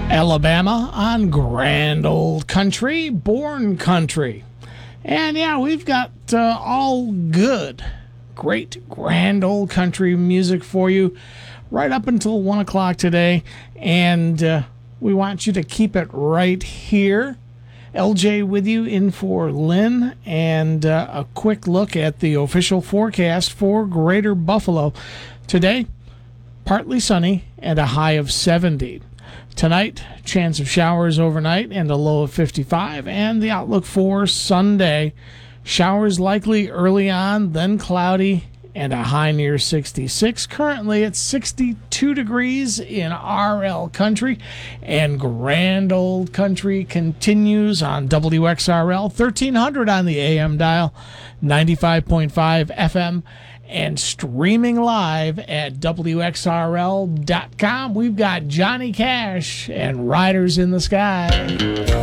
Alabama on Grand Old Country, Born Country. And yeah, we've got all good, great Grand Old Country music for you right up until 1 o'clock today. And we want you to keep it right here. LJ with you in for Lynn, and a quick look at the official forecast for Greater Buffalo. Today, partly sunny and a high of 70. Tonight, chance of showers overnight and a low of 55. And the outlook for Sunday, showers likely early on, then cloudy, and a high near 66. Currently, it's 62 degrees in RL Country, and Grand Old Country continues on WXRL, 1300 on the AM dial, 95.5 FM, and streaming live at WXRL.com. We've got Johnny Cash and Riders in the Sky.